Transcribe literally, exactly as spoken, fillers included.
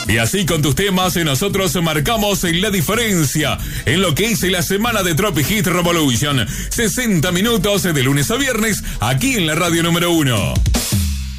Y así con tus temas nosotros marcamos la diferencia en lo que es la semana de Tropic Hit Revolution. sesenta minutos de lunes a viernes aquí en la radio número uno.